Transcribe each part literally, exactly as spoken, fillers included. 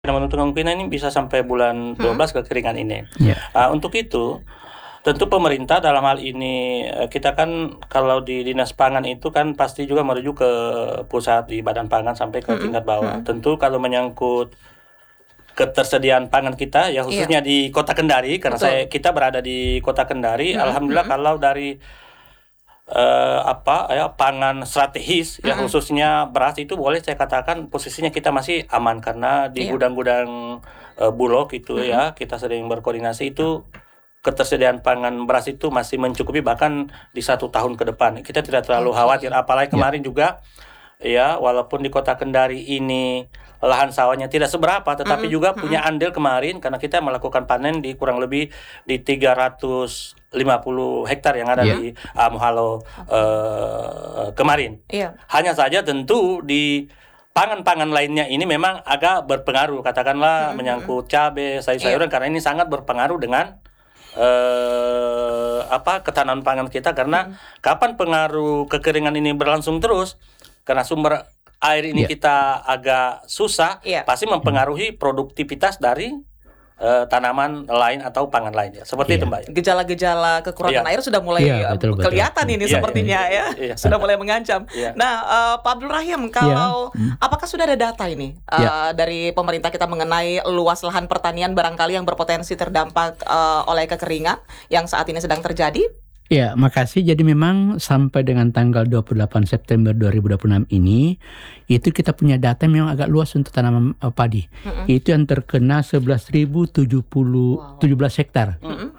Menentukan kemungkinan ini bisa sampai bulan dua belas Mhm. kekeringan ini. Iya. Uh, untuk itu, tentu pemerintah dalam hal ini, uh, kita kan kalau di Dinas Pangan itu kan pasti juga merujuk ke pusat di Badan Pangan sampai ke Mhm, tingkat bawah. mhm. Tentu kalau menyangkut ketersediaan pangan kita, ya khususnya Iya. di Kota Kendari, karena saya Betul. kita berada di Kota Kendari, Mhm, alhamdulillah mhm. kalau dari eee, apa ya, pangan strategis ya Mhm. khususnya beras itu boleh saya katakan posisinya kita masih aman karena di Iya. gudang-gudang, eee, Bulog itu Mhm. ya, kita sering berkoordinasi itu ketersediaan pangan beras itu masih mencukupi bahkan di satu tahun ke depan. Kita tidak terlalu khawatir, Oke. apalagi Ya. kemarin juga ya walaupun di Kota Kendari ini lahan sawahnya tidak seberapa, tetapi Mhm, juga mhm. punya andil kemarin karena kita melakukan panen di kurang lebih di tiga ratus lima puluh hektar yang ada Iya. di Amhalo, Oke. eee, kemarin. Iya. Hanya saja tentu di pangan-pangan lainnya ini memang agak berpengaruh, katakanlah Mhm, mhm. menyangkut cabe, Iya. sayur-sayuran karena ini sangat berpengaruh dengan, eee, apa, ketahanan pangan kita karena Mhm. kapan pengaruh kekeringan ini berlangsung terus, karena sumber air ini Iya. kita agak susah, Iya. pasti Mhm. mempengaruhi produktivitas dari, eee, tanaman lain atau pangan lainnya. Seperti itu, Iya. Mbak, ya. Gejala-gejala kekurangan Iya. air sudah mulai Iya, uh, betul, betul. kelihatan ini Iya, iya, sepertinya ya, iya. sudah mulai mengancam. Iya. Nah, uh, Pak Abdul Rahim, kalau Hmm. apakah sudah ada data ini uh, Ya. dari pemerintah kita mengenai luas lahan pertanian barangkali yang berpotensi terdampak uh, oleh kekeringan yang saat ini sedang terjadi? Ya, makasih. Jadi memang sampai dengan tanggal dua puluh delapan September dua ribu dua puluh enam ini, itu kita punya data memang agak luas untuk tanaman uh, padi. Mhm. Itu yang terkena sebelas ribu tujuh puluh Wow. tujuh belas hektar Mhm.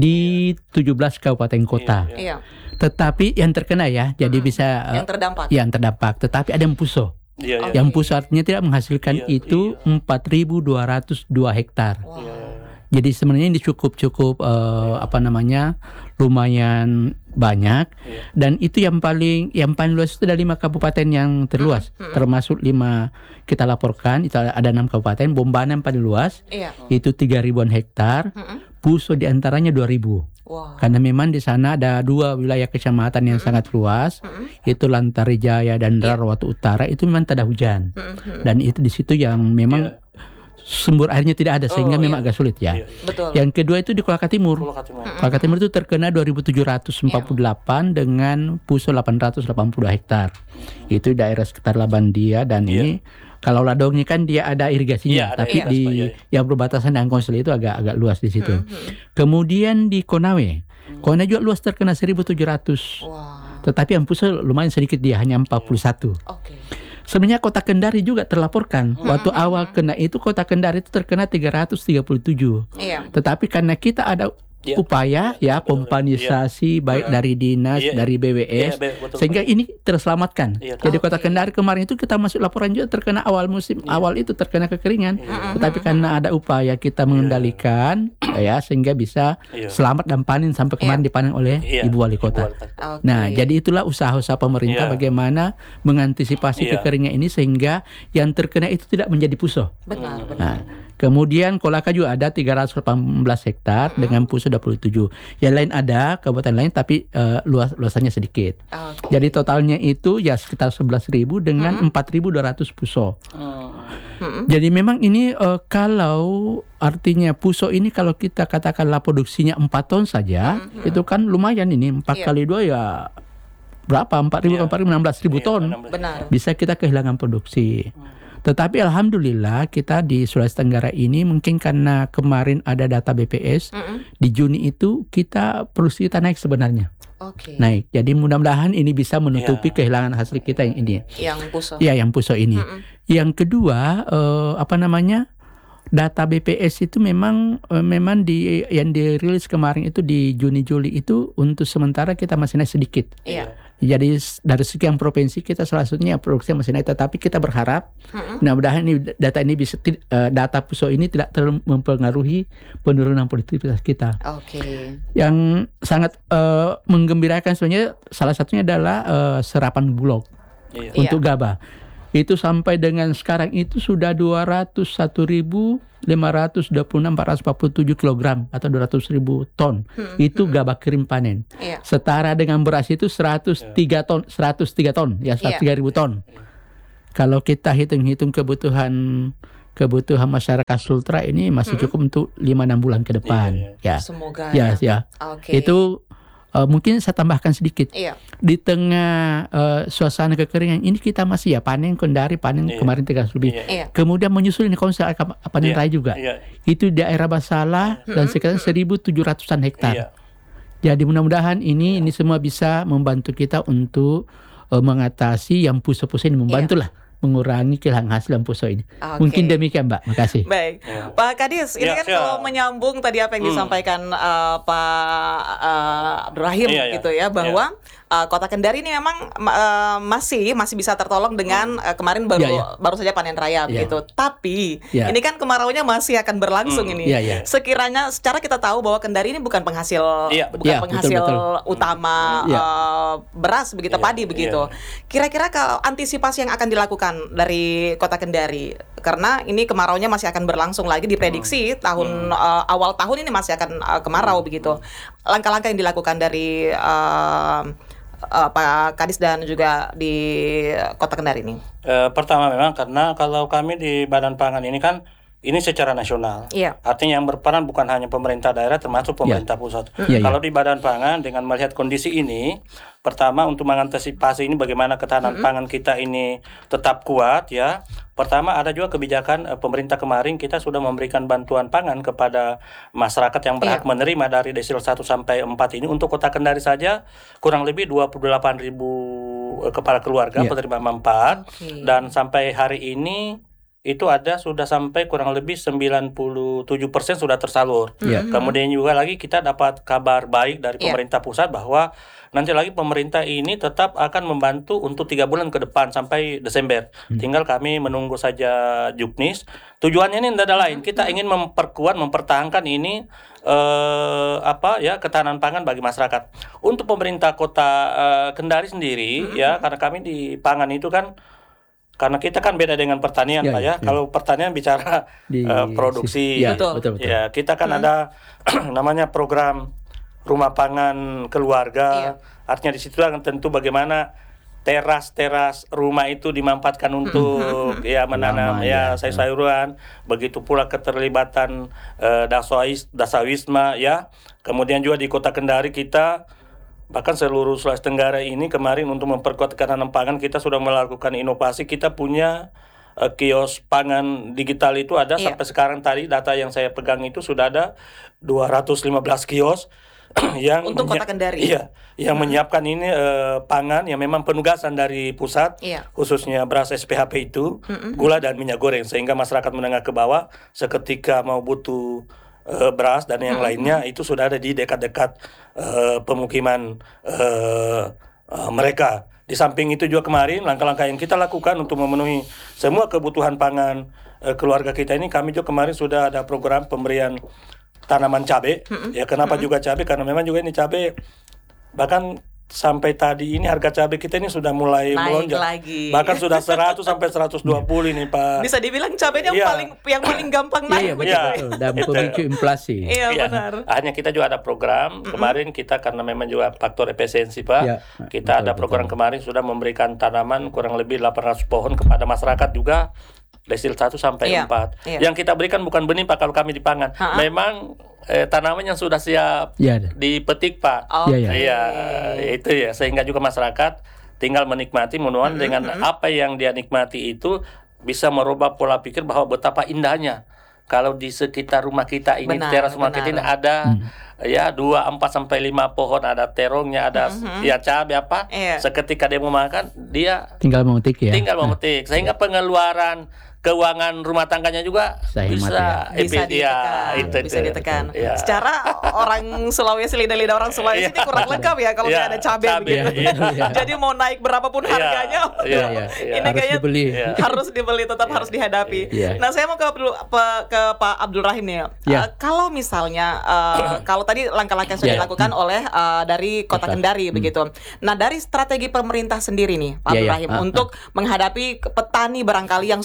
di tujuh belas kabupaten kota. Iya, Iya. Tetapi yang terkena ya, jadi Mhm. bisa uh, Yang terdampak. yang terdampak. Tetapi ada yang puso. Iya, iya. Yang Oke. puso artinya tidak menghasilkan Iya, itu iya. empat ribu dua ratus dua hektar. Wow. Iya. Jadi sebenarnya ini cukup cukup uh, apa namanya lumayan banyak, Iya. dan itu yang paling yang paling luas itu ada lima kabupaten yang terluas, Mhm, mhm. termasuk lima kita laporkan itu ada enam kabupaten. Bombana yang paling luas Iya. itu tiga ribuan hektar, Mhm. Puso diantaranya dua ribu. Wow. Karena memang di sana ada dua wilayah kecamatan yang sangat luas, Mhm. itu Lantarijaya dan Iya. Darawatu Utara, itu memang tak ada hujan, Mhm, mhm. dan itu di situ yang memang Iya. sumber airnya tidak ada sehingga Oh, memang iya. agak sulit ya. Iya, iya. Betul. Yang kedua itu di Kolaka Timur. Pulau Katimun. Mhm. Kolaka Timur itu terkena dua ribu tujuh ratus empat puluh delapan dengan Puso delapan ratus delapan puluh dua hektar. Itu daerah sekitar Labandia, dan Iya. ini kalau Ladong ini kan dia ada irigasinya, Iya, ada tapi irigasi, di Pak, iya, iya. yang berbatasan dengan Konsel itu agak agak luas di situ. Mhm, mhm. Kemudian di Konawe. Konawe juga luas, terkena seribu tujuh ratus. Wow. Tetapi yang Puso lumayan sedikit, dia hanya empat puluh satu. Oke. Sebenarnya Kota Kendari juga terlaporkan. Waktu Mhm, awal mhm. kena itu Kota Kendari itu terkena tiga ratus tiga puluh tujuh. Iya. Tetapi karena kita ada Iya. upaya ya Betul, pompanisasi baik Mhm. dari dinas, Iya. dari B W Iya, S, be- betul, sehingga Pak. ini terselamatkan. Iya, Jadi Oke. Kota Kendari kemarin itu kita masuk laporan juga terkena awal musim, Iya. awal itu terkena kekeringan. Iya. Tetapi karena ada upaya kita mengendalikan ya sehingga bisa Iya. selamat dan panen sampai kemarin dipanen oleh Iya. Ibu Wali Kota. Ibu Wali Kota. Oke. Nah, jadi itulah usaha-usaha pemerintah Iya. bagaimana mengantisipasi Iya. kekeringan ini sehingga yang terkena itu tidak menjadi puso. Benar, benar. Nah, kemudian Kolaka juga ada tiga ratus delapan belas hektar dengan Puso dua puluh tujuh. Yang lain ada kabupaten lain tapi eh, luas luasannya sedikit. Oke. Jadi totalnya itu ya sekitar sebelas ribu dengan empat ribu dua ratus puso. Hmm. Mhm. Jadi memang ini eh, kalau artinya puso ini kalau kita katakanlah produksinya empat ton saja, itu kan lumayan ini empat Iya. kali dua ya berapa? empat ribu Iya. empat ribu enam belas ribu Iya, ton. enam belas. Benar. Bisa kita kehilangan produksi. Tetapi alhamdulillah kita di Sulawesi Tenggara ini mungkin karena kemarin ada data B P S Mhm. di Juni itu kita produksi kita naik sebenarnya Oke. naik. Jadi mudah-mudahan ini bisa menutupi Iya. kehilangan hasil kita yang ini. Yang puso. Ya, yang puso ini. Mhm. Yang kedua eh, apa namanya? Data B P S itu memang eh, memang di yang dirilis kemarin itu di Juni Juli itu untuk sementara kita masih naik sedikit. Iya. Jadi s- dari sekian provinsi kita salah satunya produksi masih naik, tetapi kita berharap Mhm. mudah-mudahan ini data ini bisa ti- eh, data puso ini tidak terlalu mempengaruhi penurunan produktivitas kita. Oke. Yang sangat eh, menggembirakan sebenarnya salah satunya adalah eh, serapan bulog Iya. untuk gabah. Itu sampai dengan sekarang itu sudah dua ratus satu ribu lima ratus dua puluh enam empat ratus empat puluh tujuh kilogram atau dua ratus ribu ton. Mhm. Itu gabah kering panen. Iya. Setara dengan beras itu seratus tiga ton, seratus tiga ton, ya Iya. seratus tiga ribu ton. Kalau kita hitung-hitung kebutuhan kebutuhan masyarakat Sultra ini masih Mm-mm. cukup untuk lima enam bulan ke depan. Iya, Ya, Semoga ya, ya. Oke. Itu uh, mungkin saya tambahkan sedikit. Iya. Di tengah uh, suasana kekeringan ini kita masih ya panen Kendari, panen Iya. kemarin tiga ratus lebih. Iya. Iya. Kemudian menyusul ini konsep panen Iya. raya juga. Iya. Itu daerah Basala dan sekitar seribu tujuh ratusan hektar. Iya. Jadi mudah-mudahan ini ini semua bisa membantu kita untuk uh, mengatasi yang puso-puso ini, membantulah mengurangi kehilangan hasil yang puso ini. Oke. Mungkin demikian, Mbak. Makasih. Baik, Ya. Pak Kadis, ini Ya, kan siap. kalau menyambung tadi apa yang Hmm. disampaikan uh, Pak uh, Abdul Rahim Iya, iya. gitu ya, bahwa uh, Kota Kendari ini memang uh, masih masih bisa tertolong dengan uh, kemarin baru Iya, iya. baru saja panen raya Iya. begitu. Tapi Iya. ini kan kemaraunya masih akan berlangsung Hmm. ini. Iya, iya. Sekiranya secara kita tahu bahwa Kendari ini bukan penghasil Iya, bukan Iya, penghasil betul, utama Iya. uh, beras begitu, Iya, padi begitu. iya. Kira-kira kalau antisipasi yang akan dilakukan dari Kota Kendari, karena ini kemaraunya masih akan berlangsung lagi, diprediksi tahun uh, awal tahun ini masih akan uh, kemarau begitu. Langkah-langkah yang dilakukan dari uh, uh, Pak Kadis dan juga di Kota Kendari ini. Eh, pertama memang karena kalau kami di Badan Pangan ini kan ini secara nasional. Iya. Artinya yang berperan bukan hanya pemerintah daerah termasuk pemerintah pusat. Iya, iya. Kalau di Badan Pangan dengan melihat kondisi ini, pertama untuk mengantisipasi ini bagaimana ketahanan pangan kita ini tetap kuat ya. Pertama ada juga kebijakan eh, pemerintah kemarin kita sudah memberikan bantuan pangan kepada masyarakat yang berhak Iya. menerima dari desil satu sampai empat ini. Untuk Kota Kendari saja kurang lebih dua puluh delapan ribu eh, kepala keluarga Iya. penerima manfaat. Oke. Dan sampai hari ini itu ada sudah sampai kurang lebih sembilan puluh tujuh persen sudah tersalur. Iya. Kemudian juga lagi kita dapat kabar baik dari Iya. pemerintah pusat bahwa nanti lagi pemerintah ini tetap akan membantu untuk tiga bulan ke depan sampai Desember. Tinggal kami menunggu saja Juknis. Tujuannya ini tidak ada lain. Kita ingin memperkuat, mempertahankan ini eh, apa ya ketahanan pangan bagi masyarakat. Untuk pemerintah Kota eh, Kendari sendiri ya karena kami di pangan itu kan karena kita kan beda dengan pertanian Ya, Pak ya. ya, ya. Kalau pertanian bicara Di eh, produksi. Ya, Betul. betul, betul. Ya, kita kan ada namanya program rumah pangan keluarga. Artinya di situ kan tentu bagaimana teras-teras rumah itu dimanfaatkan untuk ya menanam Lama, ya ya. sayur-sayuran. Begitu pula keterlibatan eh, dasawis dasawisma ya. Kemudian juga di Kota Kendari kita bahkan seluruh Sulawesi Tenggara ini kemarin untuk memperkuat ketahanan pangan kita sudah melakukan inovasi. Kita punya eh, kios pangan digital itu ada Iya. sampai sekarang tadi data yang saya pegang itu sudah ada dua ratus lima belas kios yang Untuk Kota Kendari. Iya, yang menyiapkan ini eh, pangan yang memang penugasan dari pusat Iya. khususnya beras S P H P itu, gula dan minyak goreng sehingga masyarakat menengah ke bawah seketika mau butuh eh, beras dan yang lainnya itu sudah ada di dekat-dekat eh, pemukiman eh, eh, mereka. Di samping itu juga kemarin langkah-langkah yang kita lakukan untuk memenuhi semua kebutuhan pangan eh, keluarga kita ini, kami juga kemarin sudah ada program pemberian tanaman cabai. Ya kenapa juga cabai? Karena memang juga ini cabai bahkan sampai tadi ini harga cabai kita ini sudah mulai Naik melonjak. lagi. Bahkan sudah seratus sampai seratus dua puluh ini Pak. Bisa dibilang cabenya yang Iya. paling yang paling gampang Iya, naik iya, betul, begitu. betul. Dan Itu. pemicu inflasi. Iya, Iya, benar. hanya kita juga ada program kemarin kita karena memang juga faktor efisiensi Pak. Iya, Kita betul, ada program kemarin sudah memberikan tanaman kurang lebih delapan ratus pohon kepada masyarakat juga desil satu sampai Iya, empat. iya. Yang kita berikan bukan benih Pak kalau kami di pangan. Ha-ha. Memang eh, tanaman yang sudah siap Iya, ada. dipetik Pak. Oke. Iya, Iya, itu ya sehingga juga masyarakat tinggal menikmati menuan dengan apa yang dia nikmati itu bisa merubah pola pikir bahwa betapa indahnya kalau di sekitar rumah kita ini Benar, teras rumah kita benar. ini ada ya dua empat sampai lima pohon, ada terongnya, ada ya cabai apa. Iya. Seketika dia mau makan, dia Tinggal memetik ya. tinggal memetik sehingga pengeluaran keuangan rumah tangganya juga Bisa hemat bisa ya. Bisa efisien. ditekan, Ya, itu bisa tuh. ditekan. Ya. Secara orang Sulawesi, lidah-lidah orang Sulawesi ini kurang lengkap ya kalau Iya, nggak ada cabai cabai, begitu. iya. Jadi mau naik berapapun Iya, harganya, iya, iya. ini Harus kayaknya dibeli. Iya. harus dibeli, tetap harus dihadapi. Iya. Nah, saya mau ke Abdul, pe- ke Pak Abdul Rahim nih. Iya. Eh, kalau misalnya, eh, kalau tadi langkah-langkah yang sudah Iya. dilakukan oleh eh, dari Kota Kota. Kendari begitu. Nah, dari strategi pemerintah sendiri nih, Pak Iya, Abdul iya. Rahim, Ah, untuk menghadapi petani barangkali yang sumber airnya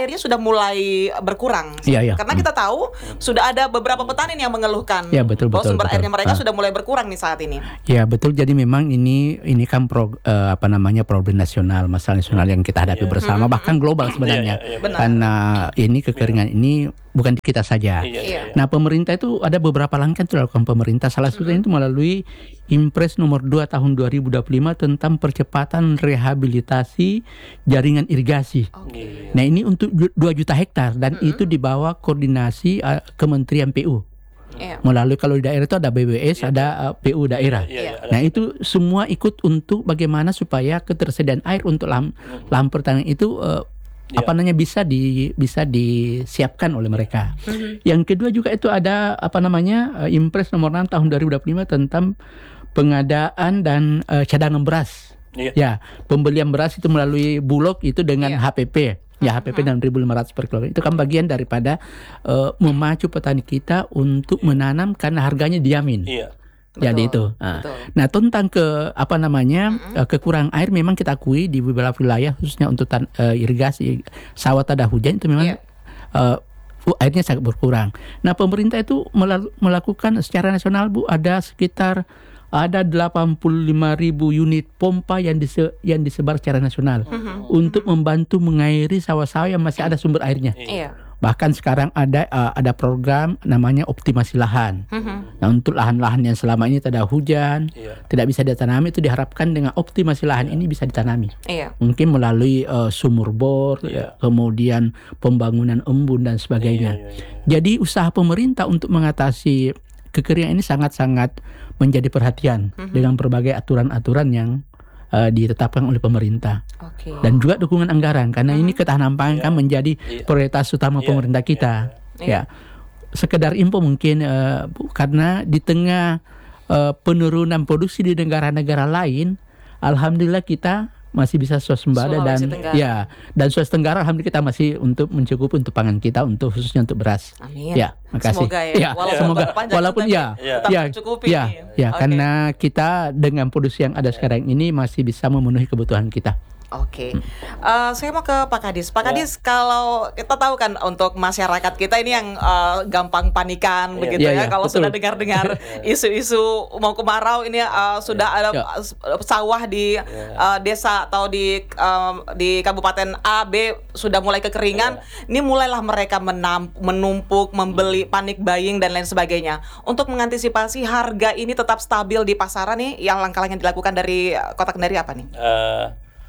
airnya sudah mulai berkurang. Iya, iya. Karena kita tahu sudah ada beberapa petani yang mengeluhkan Ya, betul, bahwa betul, sumber betul. airnya mereka Ah. sudah mulai berkurang nih saat ini. Ya betul, jadi memang ini ini kan pro, eh, apa namanya problem nasional, masalah nasional yang kita hadapi Iya. bersama, bahkan global sebenarnya. Iya, iya, iya, Benar. Karena ini kekeringan ini bukan di kita saja. Iya, Iya. iya. Nah, pemerintah itu ada beberapa langkah yang dilakukan pemerintah. Salah satunya itu melalui Impres nomor dua tahun dua ribu dua puluh lima tentang percepatan rehabilitasi jaringan irigasi. Iya. Nah, ini untuk ju- dua juta hektar dan itu di bawah koordinasi eh, Kementerian P U. Iya. Melalui kalau di daerah itu ada B W S, ada eh, P U daerah. Iya, iya, ada. Nah, itu semua ikut untuk bagaimana supaya ketersediaan air untuk lahan lahan pertanian itu eh, Iya. apa namanya bisa di bisa disiapkan oleh mereka. Yang kedua juga itu ada apa namanya eh, Impres nomor enam tahun dua ribu dua puluh lima tentang pengadaan dan eh, cadangan beras. Iya. Ya, pembelian beras itu melalui Bulog itu dengan Iya. H P P. Ya, H P P enam ribu lima ratus per kilogram. Itu kan bagian daripada eh, memacu petani kita untuk menanam karena harganya dijamin. Iya. Jadi Betul, itu. Nah, betul. nah, tentang ke apa namanya eh, kekurangan air memang kita akui di beberapa wilayah khususnya untuk tan- eh, irigasi sawah tak ada hujan itu memang Iya. eh, uh, airnya sangat berkurang. Nah, pemerintah itu melal- melakukan secara nasional Bu ada sekitar ada delapan puluh lima ribu unit pompa yang dise- yang disebar secara nasional untuk membantu mengairi sawah-sawah yang masih ada sumber airnya. Iya. Bahkan sekarang ada uh, ada program namanya optimasi lahan. Nah, untuk lahan-lahan yang selama ini tidak ada hujan, Iya. tidak bisa ditanami, itu diharapkan dengan optimasi lahan ini bisa ditanami. Iya. Mungkin melalui uh, sumur bor, Iya. ya, kemudian pembangunan embun dan sebagainya. Iya, iya, iya. Jadi usaha pemerintah untuk mengatasi kekeringan ini sangat-sangat menjadi perhatian dengan berbagai aturan-aturan yang uh, ditetapkan oleh pemerintah. Oke. Dan juga dukungan anggaran karena ini ketahanan pangan kan menjadi Iya. prioritas utama Iya, pemerintah kita. iya. Ya, sekedar info mungkin eh, Bu, karena di tengah eh, penurunan produksi di negara-negara lain, alhamdulillah kita masih bisa swasembada dan Sulawesi Tenggara. ya dan Sulawesi Tenggara alhamdulillah kita masih untuk mencukupi untuk pangan kita untuk khususnya untuk beras. Amin. Ya, makasih. Semoga ya. Walaupun semoga berpanjang walaupun tapi ya, Iya. tetap ya, mencukupi. ya, ya, Oke. karena kita dengan produksi yang ada sekarang ini masih bisa memenuhi kebutuhan kita. Oke, Eh, saya mau ke Pak Kadis. Pak Kadis, kalau kita tahu kan untuk masyarakat kita ini yang eh, gampang panikan Iya. begitu Iya, ya, iya, kalau betul. sudah dengar-dengar isu-isu mau kemarau ini eh, sudah ada Ya. eh, sawah di eh, desa atau di eh, di kabupaten A, B sudah mulai kekeringan. Ini mulailah mereka menam- menumpuk, membeli, panik buying dan lain sebagainya. Untuk mengantisipasi harga ini tetap stabil di pasaran nih, yang langkah-langkah yang dilakukan dari eh, Kota Kendari apa nih? Eh,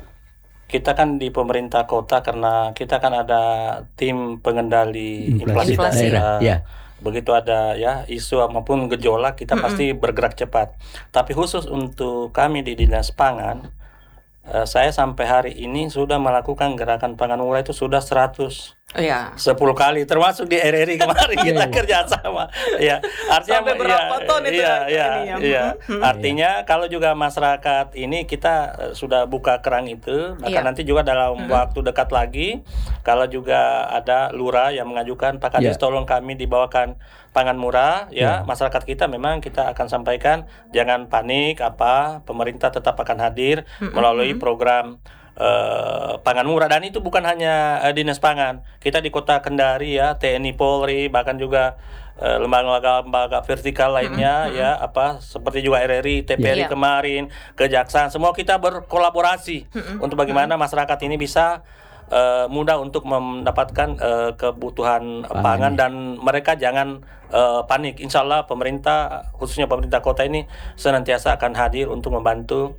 kita kan di pemerintah kota karena kita kan ada tim pengendali inflasi, Inflasi. daerah. Eh, Ya. Begitu ada ya isu maupun gejolak kita pasti bergerak cepat. Tapi khusus untuk kami di Dinas Pangan, eh, saya sampai hari ini sudah melakukan gerakan pangan murah itu sudah seratus Iya. sepuluh kali termasuk di R R I kemarin kita iya. kerja sama. Ya, artinya Sampai berapa iya, ton itu Iya, iya, ininya? iya. Hmm. Artinya kalau juga masyarakat ini kita eh, sudah buka keran itu, maka Iya. nanti juga dalam waktu dekat lagi kalau juga ada lurah yang mengajukan Pak Kadis Iya. tolong kami dibawakan pangan murah ya, masyarakat kita memang kita akan sampaikan jangan panik apa, pemerintah tetap akan hadir melalui program eh, pangan murah dan itu bukan hanya eh, dinas pangan, kita di kota Kendari ya, T N I Polri bahkan juga eh, lembaga-lembaga vertikal lainnya ya apa seperti juga R R I, T P R I Iya. kemarin, kejaksaan semua kita berkolaborasi untuk bagaimana masyarakat ini bisa eh, mudah untuk mendapatkan eh, kebutuhan Pangan, pangan ya. dan mereka jangan eh, panik. Insya Allah pemerintah khususnya pemerintah kota ini senantiasa akan hadir untuk membantu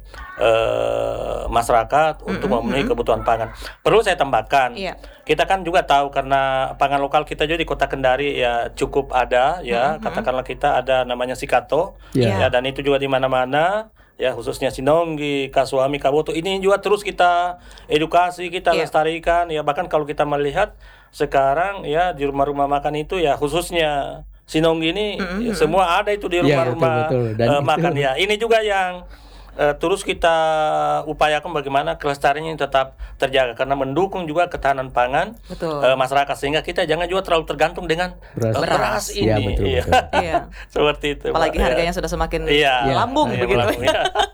eh, masyarakat untuk memenuhi kebutuhan pangan. Perlu saya tambahkan, Iya. kita kan juga tahu karena pangan lokal kita juga di kota Kendari ya cukup ada ya, katakanlah kita ada namanya Sikato Iya. ya dan itu juga di mana-mana. Ya khususnya Sinonggi, Kasuami, Kaboto ini juga terus kita edukasi, kita Iya. lestarikan ya bahkan kalau kita melihat sekarang ya di rumah-rumah makan itu ya khususnya Sinonggi ini ya, semua ada itu di Iya, rumah-rumah betul, betul. Dan eh, itu- makan ya. Ini juga yang eh, terus kita upayakan bagaimana kelestariannya tetap terjaga karena mendukung juga ketahanan pangan Betul. eh, masyarakat sehingga kita jangan juga terlalu tergantung dengan Beras. eh, beras ini. Iya, betul, Iya. betul. Iya. Seperti itu. Apalagi Mbak. harganya Ya. sudah semakin Iya. lambung Iya, begitu. melambung, iya.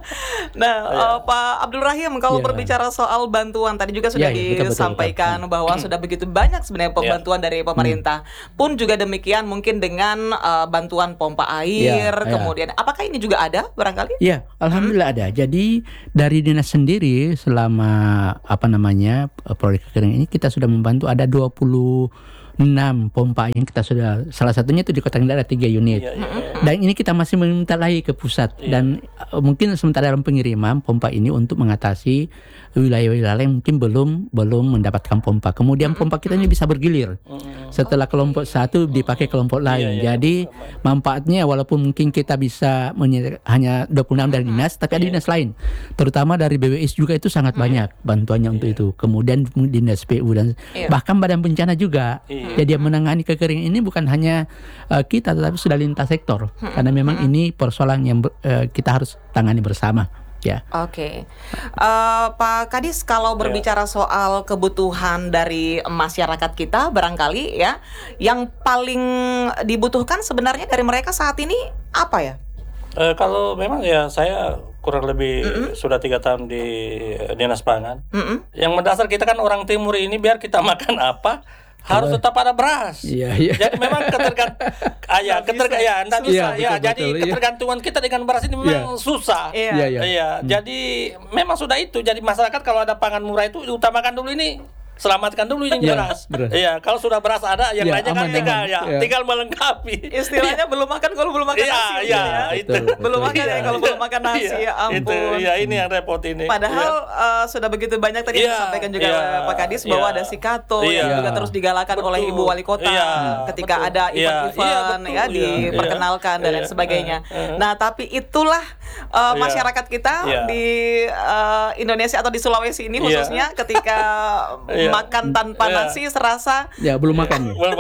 Nah, uh, Pak Abdul Rahim, kalau Ya. berbicara soal bantuan tadi juga sudah Ya, ya, betul, betul, disampaikan betul. bahwa sudah begitu banyak sebenarnya pembantuan dari pemerintah. Pun juga demikian mungkin dengan uh, bantuan pompa air, Ya, ya. kemudian apakah ini juga ada barangkali? Ya, alhamdulillah ada. Jadi dari dinas sendiri selama apa namanya eh, proyek kekeringan ini kita sudah membantu ada dua puluh enam pompa yang kita sudah, salah satunya itu di Kota Kendari ada tiga unit. Iya, iya, iya. Dan ini kita masih meminta lagi ke pusat dan uh, mungkin sementara dalam pengiriman pompa ini untuk mengatasi wilayah-wilayah yang mungkin belum belum mendapatkan pompa. Kemudian pompa kita ini bisa bergilir. Setelah kelompok satu dipakai kelompok lain. Iya, iya, Jadi manfaatnya walaupun mungkin kita bisa menye- hanya dua puluh enam dari dinas, tapi ada dinas lain. Terutama dari B W S juga itu sangat banyak bantuannya untuk itu. Kemudian dinas P U dan Iya. bahkan badan bencana juga. Iya. Jadi yang menangani kekeringan ini bukan hanya uh, kita, tetapi sudah lintas sektor. Karena memang ini persoalan yang ber- uh, kita harus tangani bersama. Ya. Oke, Eh, Pak Kadis, kalau berbicara soal kebutuhan dari masyarakat kita, barangkali ya, yang paling dibutuhkan sebenarnya dari mereka saat ini apa ya? Eh, kalau memang ya saya kurang lebih sudah tiga tahun di eh, dinas pangan. Mm-mm. Yang mendasar kita kan orang timur ini biar kita makan apa harus tetap ada beras. Iya, iya. Jadi memang ketergant, ah, ya, keterga, ya, nggak bisa, Iya, ya. betul, Jadi betul, iya. ketergantungan kita dengan beras ini memang susah. Iya. Iya, iya. Iya, jadi memang sudah itu. Jadi masyarakat kalau ada pangan murah itu diutamakan dulu ini. Selamatkan dulu ini Iya, beras. beras. Iya, kalau sudah beras ada, yang Iya, lainnya kan aman, tinggal aman. ya, Iya. tinggal melengkapi. Istilahnya belum makan kalau belum makan Iya, nasi. gitu iya, ya. itu. Betul, betul. Belum makan ya kalau belum makan nasi, Iya, ya ampun. Itu, ya ini yang repot ini. Padahal eh, sudah begitu banyak tadi yang Iya, disampaikan juga iya, oleh Pak Kadis bahwa iya. ada Sikato Iya. yang juga terus digalakan Betul. oleh Ibu Wali Kota Iya, ketika betul. ada Iya, event-event iya, ya betul, iya, diperkenalkan dan iya, lain sebagainya. iya, iya. Nah, tapi itulah eh, Iya. masyarakat kita Iya. di eh, Indonesia atau di Sulawesi ini Iya. khususnya ketika Iya. makan tanpa Iya. nasi serasa. Ya, belum makan. Belum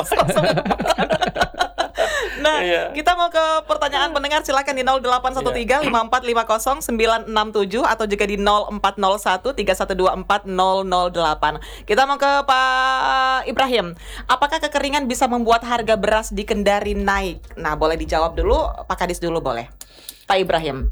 Nah, Iya. kita mau ke pertanyaan pendengar, silakan di nol delapan satu tiga lima empat lima nol sembilan enam tujuh atau juga di nol empat nol satu tiga satu dua empat nol nol delapan. Kita mau ke Pak Ibrahim. Apakah kekeringan bisa membuat harga beras di Kendari naik? Nah, boleh dijawab dulu, Pak Kadis dulu boleh. Pak Ibrahim.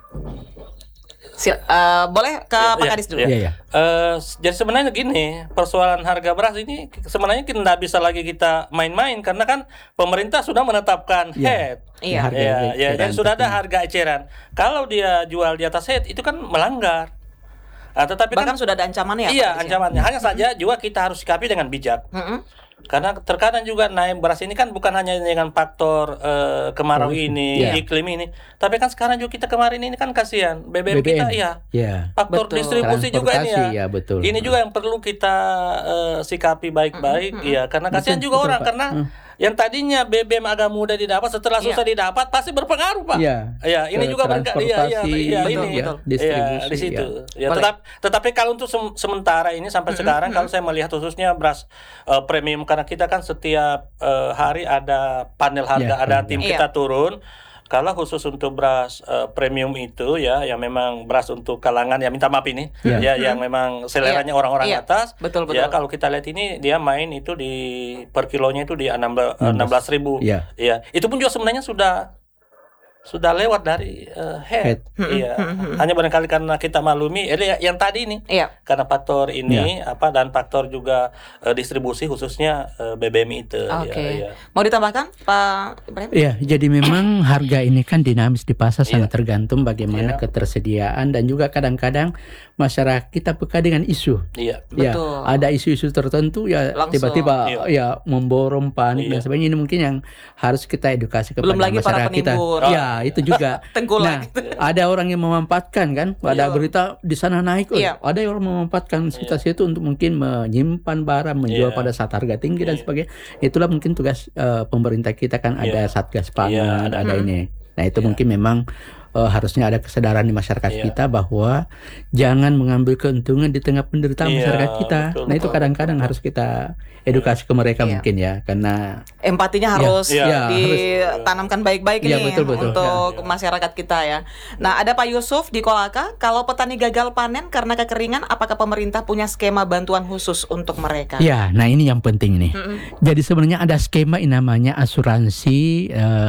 Sil- eh, boleh ke Pak Iya, Kadis dulu. iya. Iya, iya. Eh, jadi sebenarnya gini, persoalan harga beras ini sebenarnya kita nggak bisa lagi kita main-main karena kan pemerintah sudah menetapkan Iya. head. Iya. Harga Ya, ya, eceran dan sudah ada tertinggi. harga eceran. Kalau dia jual di atas head itu kan melanggar. Ah, tetapi Bahkan kan sudah ada ancamannya ya, Pak iya Kadis, ya? ancamannya. Hanya saja juga kita harus sikapi dengan bijak. Mm-mm. Karena terkadang juga naik beras ini kan bukan hanya dengan faktor eh, kemarau Oh, ini, iya. iklim ini, tapi kan sekarang juga kita kemarin ini kan kasihan B B M, B B M. kita ya. Ya. Faktor Betul. distribusi juga ini ya. Transportasi, ya, betul. Ini juga yang perlu kita eh, sikapi baik-baik ya, karena kasihan Betul, juga betul, orang Pak. karena Hmm. yang tadinya B B M agak mudah didapat setelah Iya. susah didapat pasti berpengaruh, Pak. Iya. Ya, ini Ke juga berka- iya, iya, transportasi, iya, Betul, ini betul. ya, distribusi, di situ. Ya, Boleh. tetap tetapi kalau untuk sem- sementara ini sampai sekarang kalau saya melihat khususnya beras eh, premium karena kita kan setiap eh, hari ada panel harga, Iya, ada panel. tim Iya. kita turun. Kalau khusus untuk beras eh, premium itu ya, yang memang beras untuk kalangan ya minta maaf ini, Iya. ya yang memang seleranya Iya. orang-orang Iya. atas. Betul, Ya betul. kalau kita lihat ini dia main itu di per kilonya itu di enam belas ribu. Iya. Ya, itu pun juga sebenarnya sudah sudah lewat dari eh, head. Head. Iya. Hanya barangkali karena kita maklumi, eh, yang tadi ini Iya. karena faktor ini apa dan faktor juga eh, distribusi khususnya eh, B B M itu. Oke. Ya, ya. Mau ditambahkan, Pak Ibrahim? Iya, jadi memang harga ini kan dinamis di pasar Iya. sangat tergantung bagaimana Iya. ketersediaan dan juga kadang-kadang masyarakat kita peka dengan isu. Iya. Ya, Betul. ada isu-isu tertentu ya Langsung. tiba-tiba Iya. ya memborong panik dan Iya. sebagainya. Ini mungkin yang harus kita edukasi kepada Belum lagi para masyarakat kita. penimbun. Ya, itu juga. Tengkulak Nah, gitu. ada orang yang memanfaatkan kan, ada Iya. berita di sana naik, oh, Iya. ada yang memanfaatkan situasi itu untuk mungkin menyimpan barang, menjual Iya. pada saat harga tinggi dan Iya. sebagainya. Itulah mungkin tugas eh, pemerintah kita kan ada Iya. satgas Iya, pangan, ada. ada ini. Nah itu Iya. mungkin memang eh, harusnya ada kesadaran di masyarakat Iya. kita bahwa jangan mengambil keuntungan di tengah penderitaan Iya, masyarakat kita. betul, Nah itu betul, kadang-kadang betul. harus kita edukasi ke mereka Iya. mungkin ya, karena Empatinya harus Iya, iya, ditanamkan baik-baik Iya, ini betul, betul. untuk Iya. masyarakat kita ya. Nah, ada Pak Yusuf di Kolaka. Kalau petani gagal panen karena kekeringan, apakah pemerintah punya skema bantuan khusus untuk mereka? ya, nah ini yang penting nih. Mm-mm. Jadi sebenarnya ada skema yang namanya asuransi eh,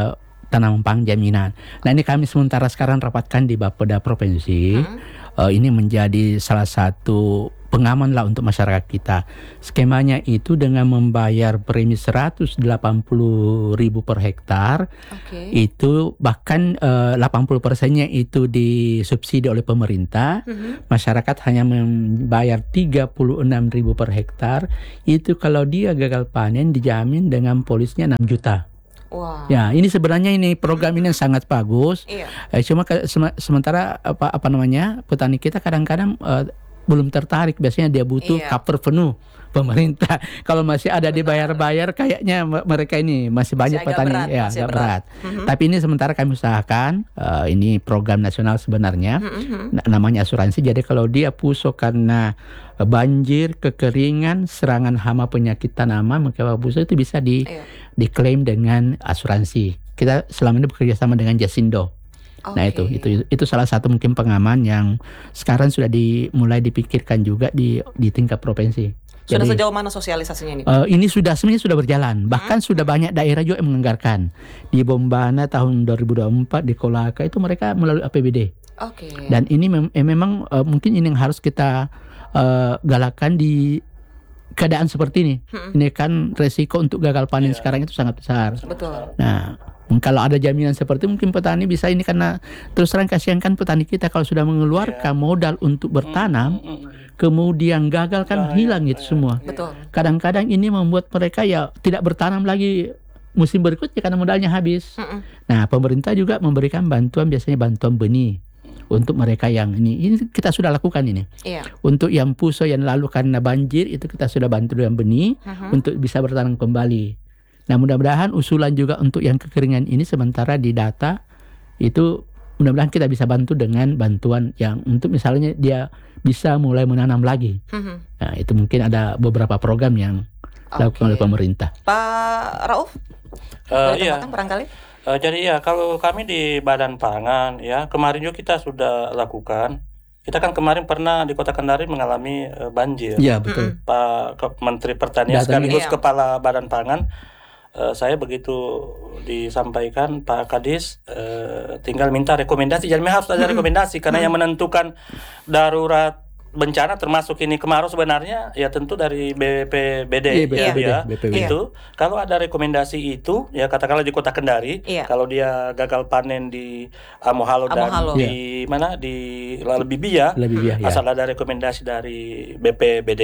tanaman pangan jaminan. Nah ini kami sementara sekarang rapatkan di Bapeda Provinsi. Hmm. Uh, ini menjadi salah satu pengaman lah untuk masyarakat kita. Skemanya itu dengan membayar premi seratus delapan puluh ribu per hektar. Okay. Itu bahkan uh, delapan puluh persennya itu disubsidi oleh pemerintah. Mm-hmm. Masyarakat hanya membayar tiga puluh enam ribu per hektar. Itu kalau dia gagal panen dijamin dengan polisnya enam juta. Wow. Ya, ini sebenarnya ini program ini sangat bagus. Iya. Eh, cuma ke, sem- sementara apa apa namanya petani kita kadang-kadang uh, belum tertarik. Biasanya dia butuh iya. cover penuh pemerintah. Kalau masih ada dibayar-bayar, kayaknya mereka ini masih, masih banyak petani berat, ya agak berat. berat. Mm-hmm. Tapi ini sementara kami usahakan. Uh, ini program nasional sebenarnya. Mm-hmm. Namanya asuransi. Jadi kalau dia puso karena banjir, kekeringan, serangan hama, penyakit tanaman, maka puso itu bisa di iya. diklaim dengan asuransi. Kita selama ini bekerja sama dengan Jasindo. Okay. Nah itu, itu itu salah satu mungkin pengaman yang sekarang sudah dimulai dipikirkan juga di di tingkat provinsi. Sudah Jadi, sejauh mana sosialisasinya ini? Uh, ini sudah sebenarnya sudah berjalan. Bahkan hmm. sudah banyak daerah juga yang menganggarkan. Di Bombana tahun dua ribu dua puluh empat, di Kolaka itu mereka melalui A P B D. Oke. Okay. Dan ini mem- eh, memang uh, mungkin ini yang harus kita uh, galakan di keadaan seperti ini. Hmm. Ini kan resiko untuk gagal panen yeah. sekarang itu sangat besar. Betul. Nah, kalau ada jaminan seperti mungkin petani bisa ini, karena terus terang kasihan kan petani kita kalau sudah mengeluarkan yeah. modal untuk bertanam, mm-hmm. kemudian gagal kan yeah, hilang yeah, itu yeah, semua. Betul. Kadang-kadang ini membuat mereka ya tidak bertanam lagi musim berikutnya karena modalnya habis. Mm-hmm. Nah, pemerintah juga memberikan bantuan, biasanya bantuan benih untuk mereka yang ini. Ini kita sudah lakukan ini. Yeah. Untuk yang puso yang lalu karena banjir itu kita sudah bantu dengan benih mm-hmm. untuk bisa bertanam kembali. Nah, mudah-mudahan usulan juga untuk yang kekeringan ini sementara di data itu mudah-mudahan kita bisa bantu dengan bantuan yang untuk misalnya dia bisa mulai menanam lagi. Mm-hmm. Nah, itu mungkin ada beberapa program yang okay. dilakukan oleh pemerintah. Pak Rauf, uh, iya. barangkali. Uh, jadi ya kalau kami di Badan Pangan ya kemarin juga kita sudah lakukan. Kita kan kemarin pernah di Kota Kendari mengalami uh, banjir. Iya betul. Pak Menteri Pertanian Datang, sekaligus iya. Kepala Badan Pangan. Uh, saya begitu disampaikan Pak Kadis uh, tinggal minta rekomendasi. Jadi harus ada rekomendasi karena yang menentukan darurat bencana termasuk ini kemarau sebenarnya ya tentu dari B P B D ya, ya B P B D. Itu iya. Kalau ada rekomendasi itu ya katakanlah di Kota Kendari iya. Kalau dia gagal panen di Amohalo dan Amohalo. Di iya. mana di Lalebibia ya. Asal ada rekomendasi dari B P B D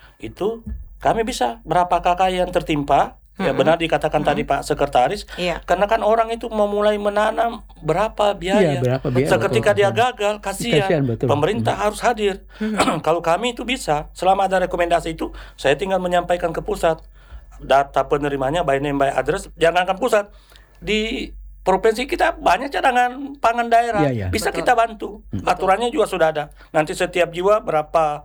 itu kami bisa berapa kakak yang tertimpa. Ya benar dikatakan mm-hmm. tadi Pak Sekretaris, iya. Karena kan orang itu memulai menanam berapa biaya, iya, berapa biaya seketika betul. Dia gagal, kasihan, kasihan pemerintah mm-hmm. harus hadir. Mm-hmm. Kalau kami itu bisa, selama ada rekomendasi itu, saya tinggal menyampaikan ke pusat data penerimanya by name by address, jangan kan pusat di provinsi kita banyak cadangan pangan daerah, iya, iya. bisa betul. Kita bantu, mm-hmm. aturannya juga sudah ada. Nanti setiap jiwa berapa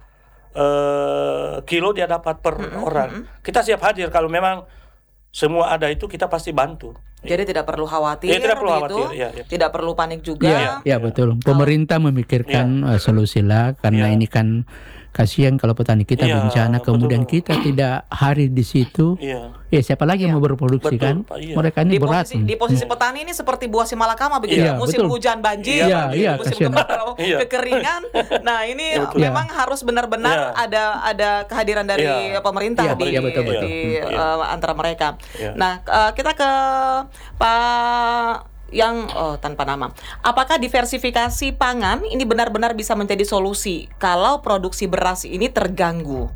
uh, kilo dia dapat per mm-hmm. orang, kita siap hadir kalau memang semua ada itu kita pasti bantu. Jadi ya. Tidak perlu khawatir, ya, tidak perlu gitu. khawatir, ya, ya. Tidak perlu panik juga. Ya, ya betul. Pemerintah memikirkan ya. uh, solusi lah karena ya. Ini kan kasihan kalau petani kita ya, bencana kemudian betul. Kita tidak hadir di situ. Ya, ya siapa lagi ya. Yang mau berproduksi betul, kan? Pak, iya. Mereka ini di berat. Posisi, di posisi petani ini seperti buah si malakama begitu. Ya, musim betul. Hujan banjir, ya, ya, musim kemarau ya. Kekeringan. Nah ini ya, memang ya. Harus benar-benar ya. ada ada kehadiran dari ya. Pemerintah ya, di, ya, betul, betul. di ya. uh, antara mereka. Ya. Nah uh, kita ke Pak yang oh, tanpa nama. Apakah diversifikasi pangan ini benar-benar bisa menjadi solusi kalau produksi beras ini terganggu?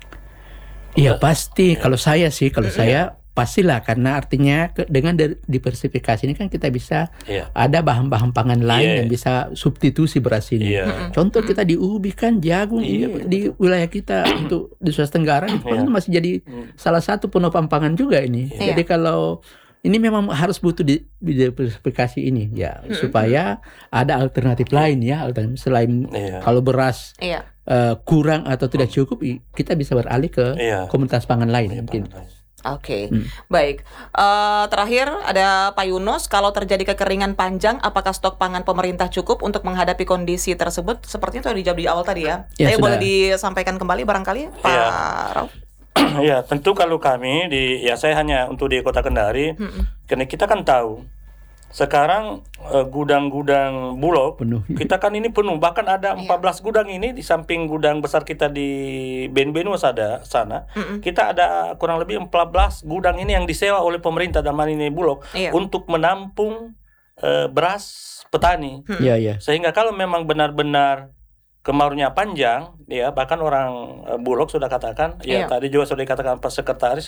Iya pasti. Kalau saya sih, kalau saya pastilah karena artinya ke, dengan diversifikasi ini kan kita bisa yeah. ada bahan-bahan pangan lain yeah. yang bisa substitusi beras ini. Yeah. Contoh kita di ubi kan jagung yeah, ini betul. Di wilayah kita untuk di Sulawesi Tenggara itu yeah. masih jadi mm. salah satu penopang pangan juga ini. Yeah. Jadi kalau ini memang harus butuh di diversifikasi ini ya hmm. supaya ada alternatif lain ya alternatif selain iya. Kalau beras iya. uh, kurang atau tidak cukup kita bisa beralih ke iya. Komunitas pangan lain iya, mungkin. Oke, okay. hmm. baik. Uh, terakhir ada Pak Yunus, kalau terjadi kekeringan panjang, apakah stok pangan pemerintah cukup untuk menghadapi kondisi tersebut? Sepertinya itu dijawab di awal tadi ya. ya Tapi boleh disampaikan kembali barangkali Pak ya. Rauf? Ya tentu kalau kami di ya saya hanya untuk di Kota Kendari hmm. karena kita kan tahu sekarang eh, gudang-gudang Bulog Penuh. kita kan ini penuh, bahkan ada empat belas gudang ini di samping gudang besar kita di Benbenus ada sana. Mm-mm. Kita ada kurang lebih empat belas gudang ini yang disewa oleh pemerintah dan ini Bulog Iya. untuk menampung eh, beras petani. Iya, iya. Sehingga kalau memang benar-benar kemaraunya panjang, ya bahkan orang eh, Bulog sudah katakan, ya Iya. tadi juga sudah dikatakan Pak Sekretaris,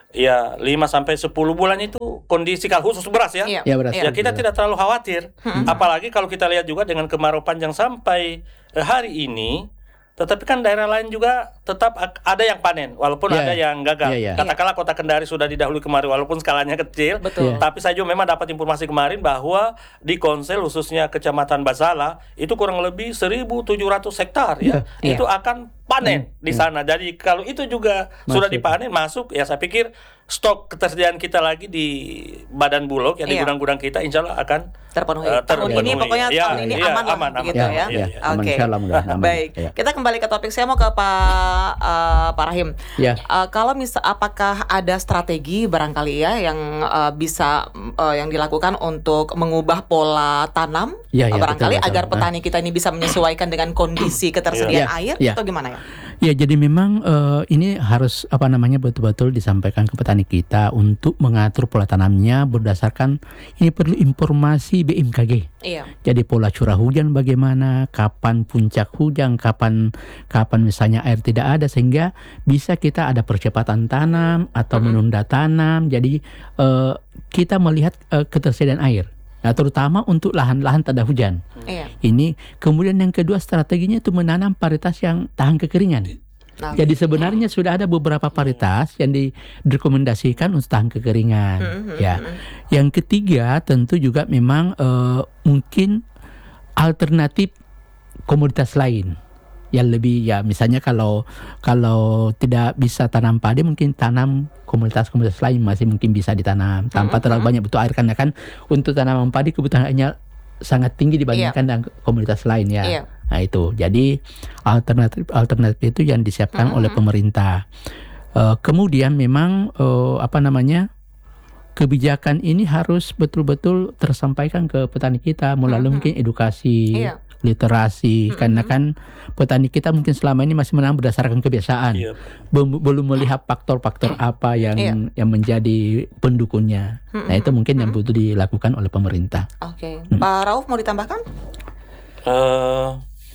ya lima sampai sepuluh bulan itu kondisi kalau khusus beras ya. Iya. Ya, beras. Ya kita tidak terlalu khawatir. Apalagi kalau kita lihat juga dengan kemarau panjang sampai eh, hari ini, tetapi kan daerah lain juga tetap ak- ada yang panen, walaupun Iya. ada yang gagal. Iya, iya. Katakanlah kota Kendari sudah didahului kemarau, walaupun skalanya kecil. Betul. Iya. Tapi saya juga memang dapat informasi kemarin bahwa di Konsel khususnya Kecamatan Basala itu kurang lebih seribu tujuh ratus hektar ya. Iya, iya. Itu akan panen di sana. Jadi kalau itu juga sudah Masuk. dipanen masuk, ya saya pikir stok ketersediaan kita lagi di Badan Bulog ya, di Iya. gudang-gudang kita insya Allah akan terpenuhi. eh, tahun ini terpenuhi. pokoknya Ya, tahun ini iya, aman lah aman, aman. begitu Ya, ya. ya, aman, Oke. insya Allah mudah-mudahan aman. Baik. Ya. Kita kembali ke topik. Saya mau ke Pak eh, Pak Rahim. Ya. Eh, kalau misal apakah ada strategi barangkali ya yang eh, bisa eh, yang dilakukan untuk mengubah pola tanam Ya, eh, ya, barangkali betul, betul. agar petani kita ini bisa menyesuaikan dengan kondisi ketersediaan Ya, air ya. atau gimana ya? Ya, jadi memang eh, ini harus apa namanya betul-betul disampaikan ke petani kita untuk mengatur pola tanamnya berdasarkan ini perlu informasi B M K G. Iya. Jadi pola curah hujan bagaimana, kapan puncak hujan, kapan kapan misalnya air tidak ada sehingga bisa kita ada percepatan tanam atau menunda tanam. Jadi eh, kita melihat eh, ketersediaan air. Nah, terutama untuk lahan-lahan tak ada hujan. Iya. Ini kemudian yang kedua strateginya itu menanam varietas yang tahan kekeringan. Nah, Jadi sebenarnya sudah ada beberapa varietas yang direkomendasikan untuk tahan kekeringan. Ya. Yang ketiga tentu juga memang eh, mungkin alternatif komoditas lain yang lebih ya misalnya kalau kalau tidak bisa tanam padi mungkin tanam komoditas-komoditas lain masih mungkin bisa ditanam tanpa terlalu banyak butuh air karena kan untuk tanaman padi kebutuhannya sangat tinggi dibandingkan dengan komoditas lain ya. Iya. Nah itu jadi alternatif alternatif itu yang disiapkan oleh pemerintah. Eh, kemudian memang eh, apa namanya kebijakan ini harus betul-betul tersampaikan ke petani kita melalui mungkin edukasi, Iya. literasi, karena kan petani kita mungkin selama ini masih menanam berdasarkan kebiasaan, Iya. Bem- belum melihat faktor-faktor apa yang Iya. yang menjadi pendukungnya. Nah itu mungkin yang butuh dilakukan oleh pemerintah. Oke. Pak Rauf mau ditambahkan? Eh,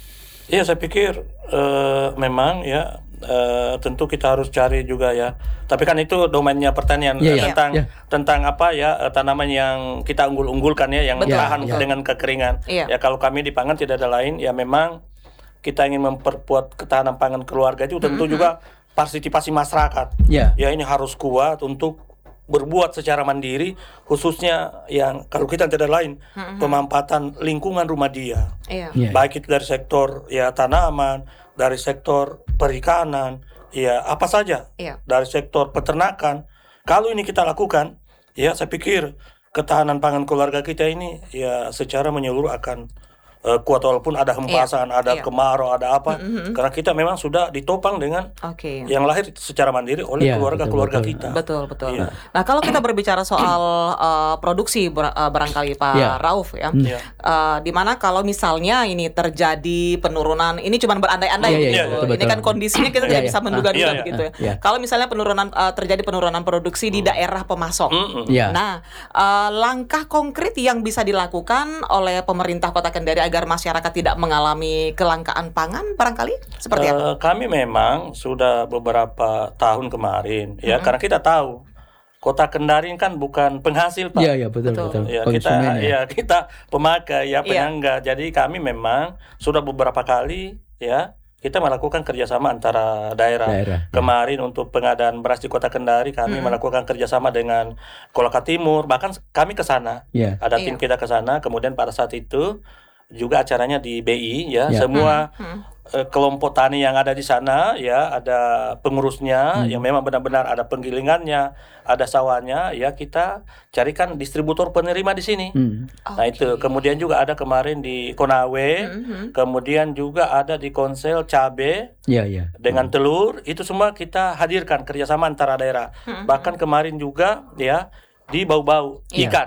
iya saya pikir eh, memang ya eh, tentu kita harus cari juga ya. Tapi kan itu domainnya pertanian Iya, eh, iya. tentang Iya. tentang apa ya eh, tanaman yang kita unggul-unggulkan ya, yang Betul, tahan betul. dengan kekeringan. Iya. Ya kalau kami di pangan tidak ada lain ya memang kita ingin memperkuat ketahanan pangan keluarga itu tentu juga partisipasi masyarakat. Ya. Ya ini harus kuat untuk berbuat secara mandiri, khususnya yang kalau kita tidak ada lain pemanfaatan lingkungan rumah dia. Iya. Iya. Baik itu dari sektor ya tanaman, dari sektor perikanan, ya apa saja, Iya. dari sektor peternakan. Kalau ini kita lakukan, ya saya pikir ketahanan pangan keluarga kita ini ya secara menyeluruh akan eh, kuat walaupun ada hempasan, ada Iya. kemarau, ada apa. Karena kita memang sudah ditopang dengan Oke. yang lahir secara mandiri oleh Iya, keluarga-keluarga betul, kita. Betul, betul. Iya. Nah, kalau kita berbicara soal uh, produksi bar- uh, barangkali Pak Iya. Rauf ya, Iya. uh, di mana kalau misalnya ini terjadi penurunan, ini cuma berandai-andai Iya, iya, gitu. iya, betul, Ini betul. kan kondisinya kita Iya, tidak iya. bisa menduga-duga Iya, iya. begitu ya. Iya. Kalau misalnya penurunan uh, terjadi penurunan produksi di daerah pemasok. Mm-mm. Ya. Nah, uh, langkah konkret yang bisa dilakukan oleh pemerintah Kota Kendari agar masyarakat tidak mengalami kelangkaan pangan barangkali seperti apa? Eh, kami memang sudah beberapa tahun kemarin ya karena kita tahu Kota Kendari kan bukan penghasil Pak. Iya, iya betul Betul. betul. Ya, kita Konsumen ya. ya kita pemakai ya Iya. penyangga. Jadi kami memang sudah beberapa kali ya kita melakukan kerjasama antara daerah. Daerah, ya. Kemarin untuk pengadaan beras di Kota Kendari kami melakukan kerjasama dengan Kolaka Timur. Bahkan kami ke sana. Iya. Ada Iya. tim kita ke sana. Kemudian pada saat itu juga acaranya di B I ya. Ya. Semua eh, kelompok tani yang ada di sana ya ada pengurusnya yang memang benar-benar ada penggilingannya, ada sawahnya ya kita carikan distributor penerima di sini. Hmm. Nah itu kemudian juga ada kemarin di Konawe, kemudian juga ada di Konsel Cabe Iya, iya. dengan telur, itu semua kita hadirkan kerjasama antara daerah. Bahkan kemarin juga ya di Bau-Bau Iya. ikan.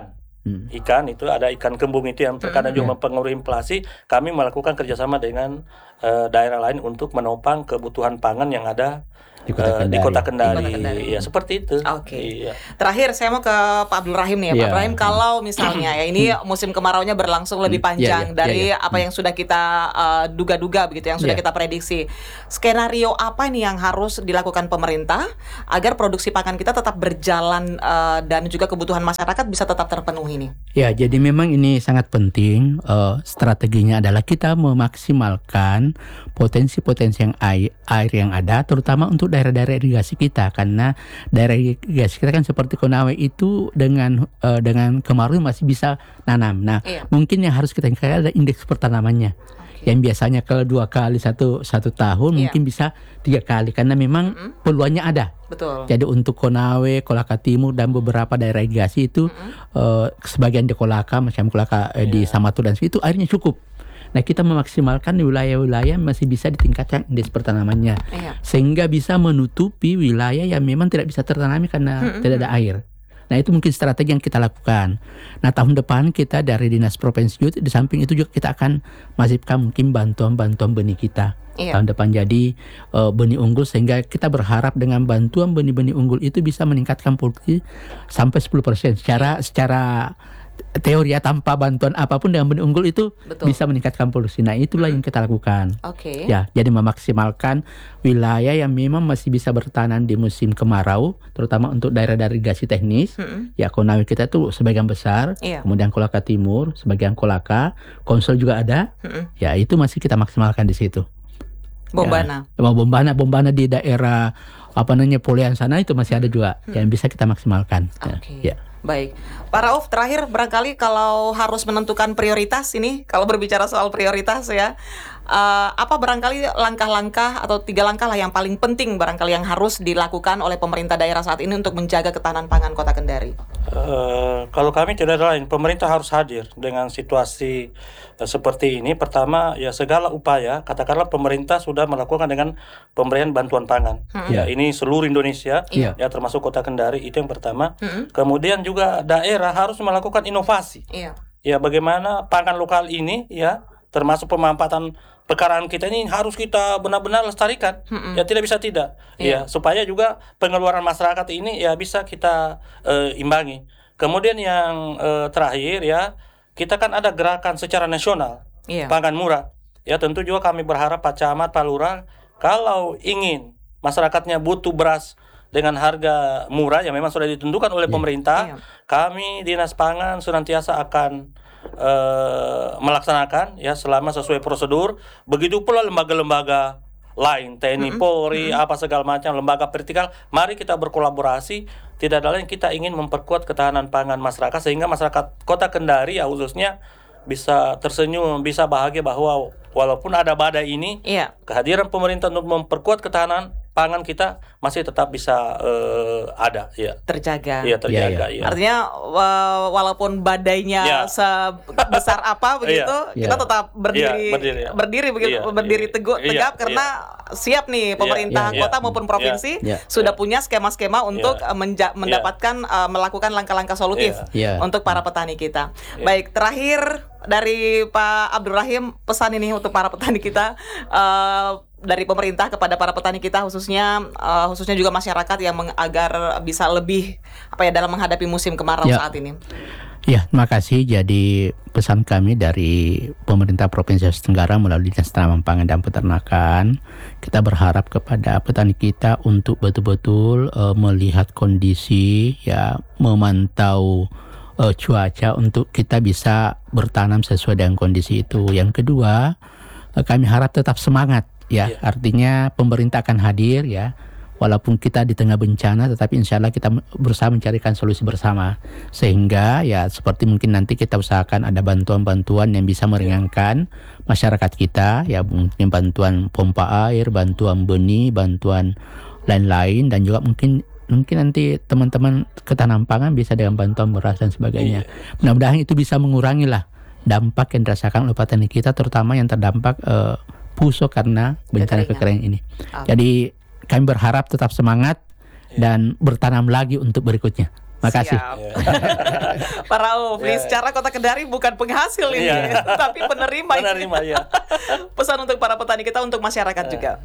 Hmm. ikan itu ada ikan kembung itu yang terkadang Hmm. juga Ya. mempengaruhi inflasi. Kami melakukan kerjasama dengan uh, daerah lain untuk menopang kebutuhan pangan yang ada Di Kota uh, di Kendari. Kota Kendari. Di Kota Kendari. Ya seperti itu. Oke. Iya. Terakhir saya mau ke Pak Abdul Rahim nih ya, Pak Iya. Abdul Rahim, kalau misalnya ya ini musim kemaraunya berlangsung lebih Hmm. panjang Iya, iya, dari iya, iya. apa yang sudah kita uh, duga-duga begitu, yang sudah Iya. kita prediksi. Skenario apa nih yang harus dilakukan pemerintah agar produksi pangan kita tetap berjalan uh, dan juga kebutuhan masyarakat bisa tetap terpenuhi nih? Ya, jadi memang ini sangat penting. Uh, strateginya adalah kita memaksimalkan potensi-potensi yang air, air yang ada, terutama untuk daerah-daerah irigasi kita, karena daerah irigasi kita kan seperti Konawe itu dengan uh, dengan kemarau masih bisa nanam. Nah, Iya. mungkin yang harus kita tingkatkan adalah indeks pertanamannya. Yang biasanya kalau dua kali satu satu tahun Iya. mungkin bisa tiga kali, karena memang Mm-mm. peluangnya ada. Betul. Jadi untuk Konawe, Kolaka Timur dan beberapa daerah irigasi itu eh, sebagian di Kolaka, macam Kolaka eh, di Samatu dan itu airnya cukup. Nah, kita memaksimalkan di wilayah-wilayah masih bisa ditingkatkan indeks pertanamannya, Iya. sehingga bisa menutupi wilayah yang memang tidak bisa tertanami karena Mm-mm. tidak ada air. Nah, itu mungkin strategi yang kita lakukan. Nah, tahun depan kita dari Dinas Provinsi Youth, di samping itu juga kita akan masifkan mungkin bantuan-bantuan benih kita. Iya. Tahun depan jadi uh, benih unggul, sehingga kita berharap dengan bantuan benih-benih unggul itu bisa meningkatkan produksi sampai sepuluh persen secara secara teori ya, tanpa bantuan apapun dengan benih unggul itu Betul. bisa meningkatkan produksi. Nah, itulah yang kita lakukan. Oke. Ya, jadi memaksimalkan wilayah yang memang masih bisa bertahan di musim kemarau, terutama untuk daerah-daerah irigasi teknis. Mm-mm. Ya, Konawe kita tuh sebagian besar, Iya. kemudian Kolaka Timur, sebagian Kolaka, Konsol juga ada. Mm-mm. Ya, itu masih kita maksimalkan di situ. Bombana. Ya, Bombana, Bombana di daerah apa namanya Polian sana itu masih ada juga yang bisa kita maksimalkan. Ya, Oke. ya. Baik, Pak Rauf, terakhir barangkali kalau harus menentukan prioritas ini, kalau berbicara soal prioritas ya, uh, apa barangkali langkah-langkah atau tiga langkah lah yang paling penting barangkali yang harus dilakukan oleh pemerintah daerah saat ini untuk menjaga ketahanan pangan Kota Kendari? Uh, kalau kami tidak ada lain, pemerintah harus hadir dengan situasi uh, seperti ini. Pertama, ya segala upaya, katakanlah pemerintah sudah melakukan dengan pemberian bantuan pangan. Hmm. Ya, ini seluruh Indonesia, Iya. ya termasuk Kota Kendari, itu yang pertama. Mm-mm. Kemudian juga daerah harus melakukan inovasi. Iya. Ya, bagaimana pangan lokal ini, ya termasuk pemanfaatan pekaraan kita ini harus kita benar-benar lestarikan. Mm-mm. Ya, tidak bisa tidak. Iya. Ya, supaya juga pengeluaran masyarakat ini ya bisa kita eh, imbangi. Kemudian yang eh, terakhir ya, kita kan ada gerakan secara nasional Iya. pangan murah. Ya, tentu juga kami berharap Pak Camat, Pak Lurah, kalau ingin masyarakatnya butuh beras dengan harga murah yang memang sudah ditentukan oleh Iya. pemerintah, Iya. kami Dinas Pangan senantiasa akan eh, melaksanakan ya selama sesuai prosedur. Begitu pula lembaga-lembaga lain, T N I, Mm-mm. Polri, Mm-mm. apa segala macam lembaga vertikal, mari kita berkolaborasi. Tidak ada lain, kita ingin memperkuat ketahanan pangan masyarakat sehingga masyarakat Kota Kendari ya khususnya bisa tersenyum, bisa bahagia bahwa walaupun ada badai ini, Iya. kehadiran pemerintah untuk memperkuat ketahanan pangan kita masih tetap bisa eh, ada, ya, Terjaga. iya terjaga, Iya, ya. Artinya wa- walaupun badainya Iya. sebesar apa begitu, Iya. kita tetap berdiri Iya, berdiri, ya. berdiri begitu, Iya, berdiri iya. teguh Iya, tegap iya. karena siap nih pemerintah iya, kota iya. maupun provinsi Iya. sudah Iya. punya skema-skema untuk Iya. eh, menja- mendapatkan eh, melakukan langkah-langkah solutif Iya. untuk para petani kita. Iya. Baik, terakhir dari Pak Abdul Rahim, pesan ini untuk para petani kita, eh, dari pemerintah kepada para petani kita khususnya eh, khususnya juga masyarakat yang meng- agar bisa lebih apa ya dalam menghadapi musim kemarau Ya. saat ini. Ya, terima kasih. Jadi pesan kami dari pemerintah Provinsi Sulawesi Tenggara melalui Dinas Tanaman Pangan dan Peternakan, kita berharap kepada petani kita untuk betul-betul uh, melihat kondisi, ya, memantau uh, cuaca untuk kita bisa bertanam sesuai dengan kondisi itu. Yang kedua, uh, kami harap tetap semangat, ya. Ya. Artinya pemerintah akan hadir, ya. Walaupun kita di tengah bencana, tetapi insya Allah kita berusaha mencarikan solusi bersama. Sehingga ya seperti mungkin nanti kita usahakan ada bantuan-bantuan yang bisa meringankan masyarakat kita. Ya mungkin bantuan pompa air, bantuan benih, bantuan lain-lain. Dan juga mungkin mungkin nanti teman-teman ketahanan pangan bisa dengan bantuan beras dan sebagainya. Mudah-mudahan itu bisa mengurangi lah dampak yang dirasakan oleh petani kita, terutama yang terdampak eh, puso karena bencana Kekeringan. kekeringan ini. Oke. Jadi kami berharap tetap semangat dan bertanam lagi untuk berikutnya. Makasih. Siap. Pak Rauf, Ya. secara Kota Kendari bukan penghasil ini, Ya. tapi penerima. Penerima, ya. Pesan untuk para petani kita, untuk masyarakat juga.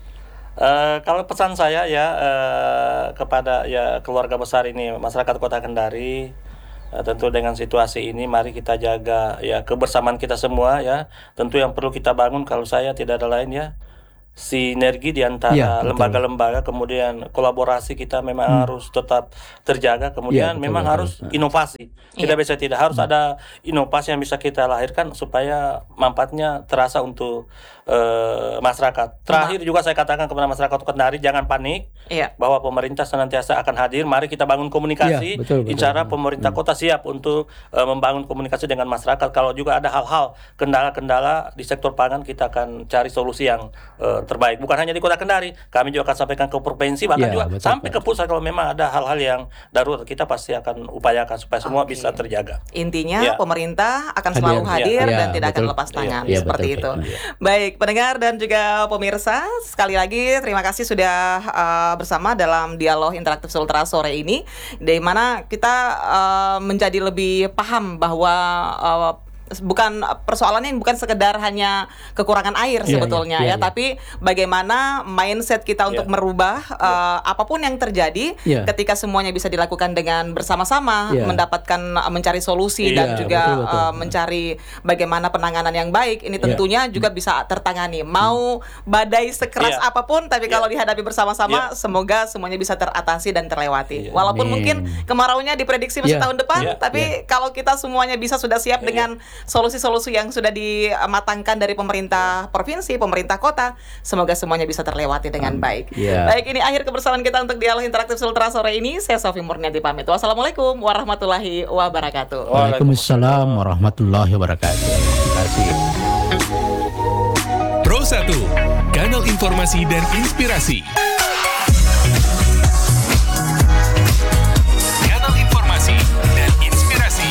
Uh, kalau pesan saya ya uh, kepada ya keluarga besar ini, masyarakat Kota Kendari, uh, tentu dengan situasi ini mari kita jaga ya kebersamaan kita semua ya. Tentu yang perlu kita bangun kalau saya tidak ada lain ya sinergi di antara Ya, betul. lembaga-lembaga, kemudian kolaborasi kita memang Hmm. harus tetap terjaga, kemudian Ya, betul, memang betul. harus inovasi. Tidak Iya. bisa tidak harus ada inovasi yang bisa kita lahirkan supaya manfaatnya terasa untuk eh, masyarakat. Terakhir juga saya katakan kepada masyarakat Kendari, jangan panik Iya. bahwa pemerintah senantiasa akan hadir. Mari kita bangun komunikasi. Iya, betul, betul. Insya Allah pemerintah kota siap untuk eh, membangun komunikasi dengan masyarakat. Kalau juga ada hal-hal kendala-kendala di sektor pangan, kita akan cari solusi yang eh, terbaik. Bukan hanya di Kota Kendari, kami juga akan sampaikan ke provinsi, bahkan Iya, juga betul, sampai ke Pak. pusat. Kalau memang ada hal-hal yang darurat, kita pasti akan upayakan supaya semua Oke. bisa terjaga. Intinya Ya. pemerintah akan selalu Hadir. hadir Ya. dan Ya, tidak akan betul. lepas tangan, Ya, seperti betul, itu. Pak. Ya. Baik, pendengar dan juga pemirsa, sekali lagi terima kasih sudah uh, bersama dalam dialog interaktif Sultra sore ini, di mana kita uh, menjadi lebih paham bahwa uh, bukan persoalannya bukan sekedar hanya kekurangan air Iya, sebetulnya iya, ya, iya. tapi bagaimana mindset kita untuk Iya. merubah uh, apapun yang terjadi Iya. ketika semuanya bisa dilakukan dengan bersama-sama, Iya. mendapatkan uh, mencari solusi Iya, dan juga betul, betul. uh, mencari bagaimana penanganan yang baik. Ini Iya. tentunya juga bisa tertangani. Mau badai sekeras Iya. apapun, tapi Iya. kalau dihadapi bersama-sama, Iya. semoga semuanya bisa teratasi dan terlewati. Iya. Walaupun Amin. mungkin kemaraunya diprediksi masih Iya. tahun depan, Iya. tapi kalau kita semuanya bisa sudah siap Iya. dengan solusi-solusi yang sudah dimatangkan dari pemerintah provinsi, pemerintah kota, semoga semuanya bisa terlewati dengan baik. Iya. Baik, ini akhir kebersamaan kita untuk dialog interaktif Sultra sore ini. Saya Sofi Murniati pamit. Wassalamualaikum warahmatullahi wabarakatuh. Waalaikumsalam warahmatullahi wabarakatuh. Terima kasih. Pro satu, kanal informasi dan inspirasi. Kanal informasi dan inspirasi.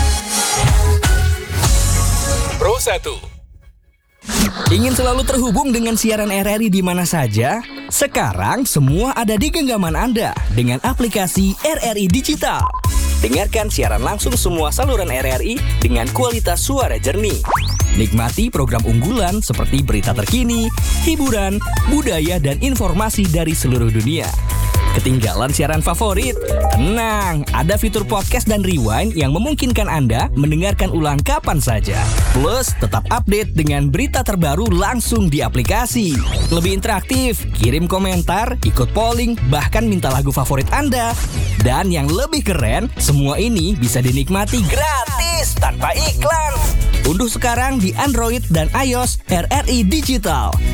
Pro satu. Ingin selalu terhubung dengan siaran R R I di mana saja? Sekarang semua ada di genggaman Anda dengan aplikasi R R I Digital. Dengarkan siaran langsung semua saluran R R I dengan kualitas suara jernih. Nikmati program unggulan seperti berita terkini, hiburan, budaya, dan informasi dari seluruh dunia. Ketinggalan siaran favorit? Tenang, ada fitur podcast dan rewind yang memungkinkan Anda mendengarkan ulang kapan saja. Plus, tetap update dengan berita terbaru langsung di aplikasi. Lebih interaktif, kirim komentar, ikut polling, bahkan minta lagu favorit Anda. Dan yang lebih keren, semua ini bisa dinikmati gratis tanpa iklan. Unduh sekarang di Android dan iOS R R I Digital.